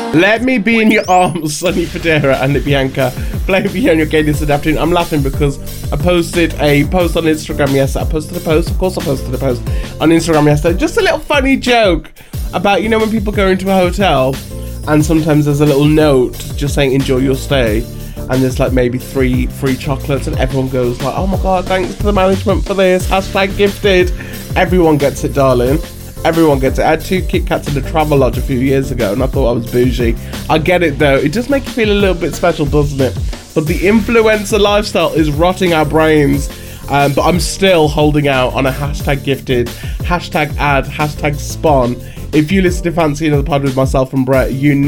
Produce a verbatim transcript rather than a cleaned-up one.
Let me be in your arms, Sunny Federa and Bianca. Play with you on your gay this afternoon. I'm laughing because I posted a post on Instagram yesterday. I posted a post, of course I posted a post on Instagram yesterday. Just a little funny joke about, you know, when people go into a hotel and sometimes there's a little note just saying enjoy your stay. And there's like maybe three free chocolates and everyone goes like, oh my God, thanks to the management for this. Hashtag gifted. Everyone gets it, darling. Everyone gets it. I had two Kit Kats in the Travelodge a few years ago and I thought I was bougie. I get it though. It does make you feel a little bit special, doesn't it? But the influencer lifestyle is rotting our brains. Um, but I'm still holding out on a hashtag gifted, hashtag ad, hashtag spawn. If you listen to Fancy Another Pod with myself and Brett, you know